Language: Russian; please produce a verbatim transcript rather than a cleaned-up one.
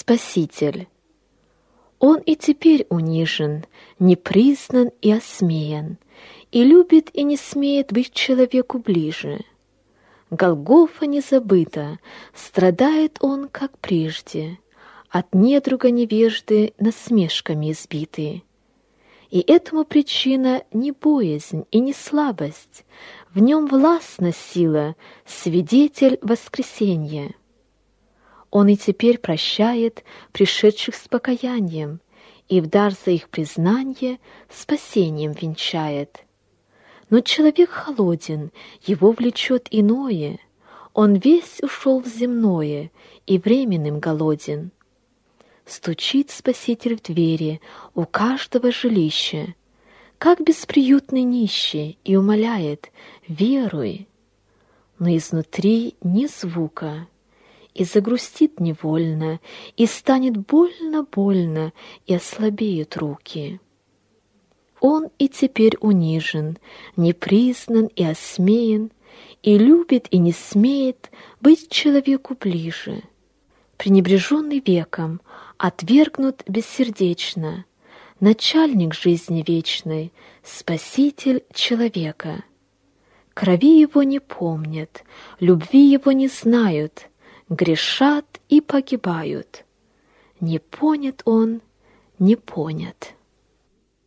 Спаситель. Он и теперь унижен, не признан и осмеян, и любит и не смеет быть человеку ближе. Голгофа не забыта, страдает он, как прежде, от недруга невежды насмешками избитый. И этому причина не боязнь и не слабость, в нем властна сила, свидетель воскресения. Он и теперь прощает пришедших с покаянием и в дар за их признание спасением венчает. Но человек холоден, его влечет иное, он весь ушел в земное и временным голоден. Стучит Спаситель в двери у каждого жилища, как бесприютный нищий, и умоляет: «Веруй». Но изнутри ни звука, и загрустит невольно, и станет больно-больно, и ослабеют руки. Он и теперь унижен, не признан и осмеян, и любит и не смеет быть человеку ближе. Пренебреженный веком, отвергнут бессердечно, начальник жизни вечной, спаситель человека. Крови его не помнят, любви его не знают, грешат и погибают. Не понят он, не понят.